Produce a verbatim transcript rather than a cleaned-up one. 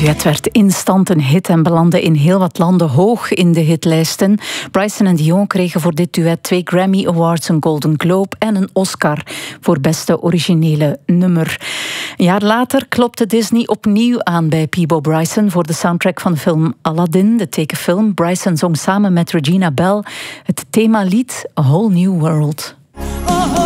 duet werd instant een hit en belandde in heel wat landen hoog in de hitlijsten. Bryson en Dion kregen voor dit duet twee Grammy Awards, een Golden Globe en een Oscar voor beste originele nummer. Een jaar later klopte Disney opnieuw aan bij Peabo Bryson voor de soundtrack van de film Aladdin, de tekenfilm. Bryson zong samen met Regina Bell het themalied A Whole New World.